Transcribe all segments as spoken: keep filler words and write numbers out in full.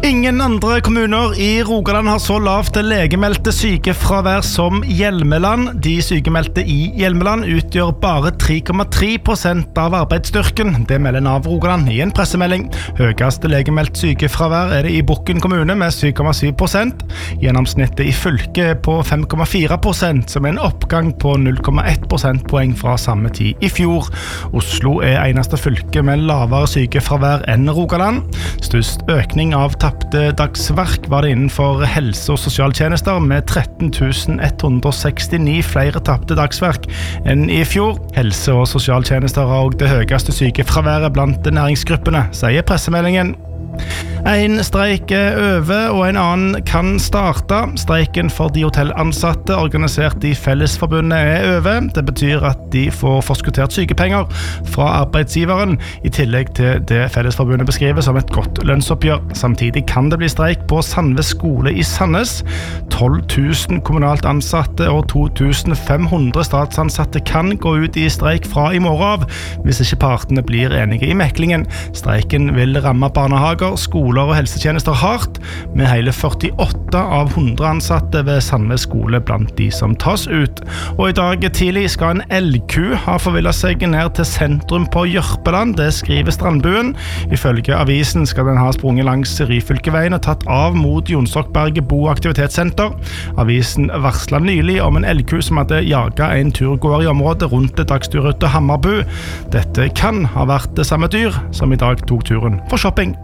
Ingen andre kommuner i Rogaland har så lavt legemeldte sykefravær som Hjelmeland. De sykemeldte i Hjelmeland utgjør bare tre komma tre prosent av arbeidsstyrken. Det melder Nav Rogaland i en pressemelding. Høyeste legemeldt sykefravær er det i Bukken kommune med syv komma syv prosent. Gjennomsnittet i fylket på fem komma fire prosent, som er en oppgang på null komma ett prosentpoeng fra samme tid i fjor. Oslo er eneste fylke med lavere sykefravær enn Rogaland. Størst økning av tapte dagsverk var det innenfor helse- og sosialtjenester med tretten tusen ett hundre sekstini flere tapte dagsverk enn i fjor. Helse- og sosialtjenester har også det høyeste sykefraværet blant næringsgruppene, sier pressemeldingen. En streik er over, og en annen kan starte. Streiken for de hotellansatte organisert i Fellesforbundet er over. Det betyr at de får forskuttert sykepenger fra arbeidsgiveren, i tillegg til det Fellesforbundet beskriver som et godt lønnsoppgjør. Samtidig kan det bli streik på Sandve skole i Sandnes. tolv tusen kommunalt ansatte og to tusen fem hundre statsansatte kan gå ut i streik fra i morgen av, hvis ikke partene blir enige i meklingen. Streiken vil ramme barnehager, skoler og helsetjenester hardt, med hele førtiåtte av hundre ansatte ved Sandve skole blant de som tas ut. Og i dag tidlig skal en elgku ha forvillet seg ned til sentrum på Jørpeland, det skriver Strandbuen. Ifølge avisen skal den ha sprunget langs Ryfylkeveien og tatt av mot Jonstokkberget bo- og aktivitetssenter. Avisen varslet nylig om en elgku som hadde jaget en turgåer i området rundt dagsturrute Hammarbu. Dette kan ha vært det samme dyr som i dag tok turen for shopping.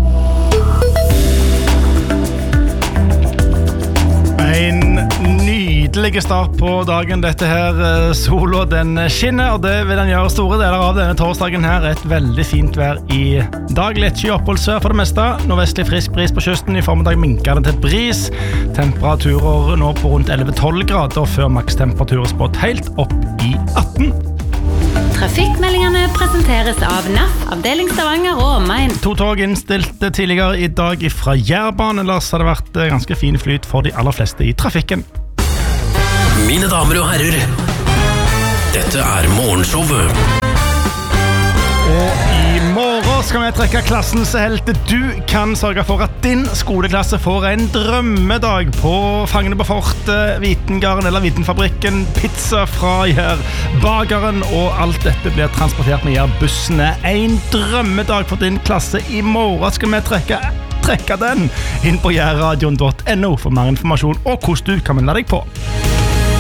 En nydelig start på dagen. Dette her, sola den skinner, og det vil den gjøre store deler av denne torsdagen her. Et veldig fint vær i dag. Lettsky oppholdsvær for det meste. Nordvestlig frisk bris på kysten. I formiddag minker det til bris. Temperaturer nå på rundt elleve til tolv grader, før makstemperaturer spådd helt opp i atten. Trafikkmeldingene presenteres av N A F, avdeling Stavanger og omegn. To tog innstilt tidligere i dag fra Jærbanen, ellers har det vært ganske fin flyt for de aller fleste i trafikken. Mine damer og herrer, dette er Morgenshowet. Og i morgen skal vi trekke klassens helt. Du kan sørge for at din skoleklasse får en drømmedag på Fangene på Fortet, Vitengarden eller Vitenfabrikken, pizza fra Jær, Bageren, og alt dette blir transportert med Jærbussene. En drømmedag for din klasse. I morgen skal vi trekke, trekke den inn på jærradion punktum no for mer informasjon og hvordan du kan melde deg på.